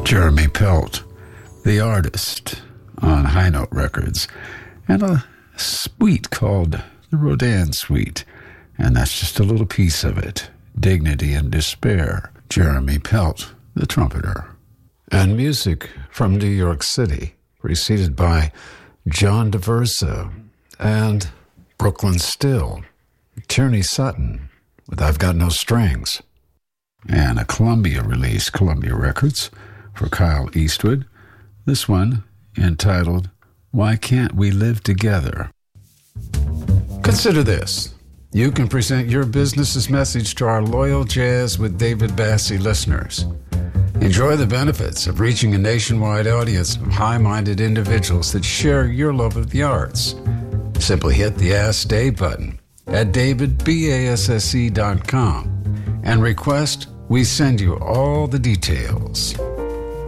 Jeremy Pelt, The Artist, on High Note Records, and a suite called the Rodin Suite, and that's just a little piece of it. Dignity and Despair, Jeremy Pelt, the trumpeter. And music from New York City, preceded by John DeVersa and Brooklyn Still, Tierney Sutton with I've Got No Strings, and a Columbia release, Columbia Records, for Kyle Eastwood. This one entitled Why Can't We Live Together? Consider this. You can present your business's message to our loyal Jazz with David Bassie listeners. Enjoy the benefits of reaching a nationwide audience of high-minded individuals that share your love of the arts. Simply hit the Ask Dave button at davidbasse.com and request we send you all the details.